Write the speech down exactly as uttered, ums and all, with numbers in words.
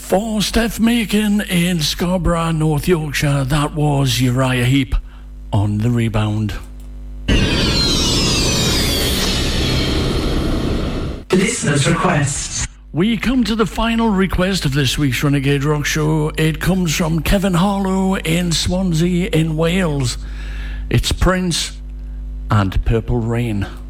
For Steph Macon in Scarborough, North Yorkshire, that was Uriah Heep on the rebound. Listeners' requests. We come to the final request of this week's Renegade Rock Show. It comes from Kevin Harlow in Swansea in Wales. It's Prince and Purple Rain.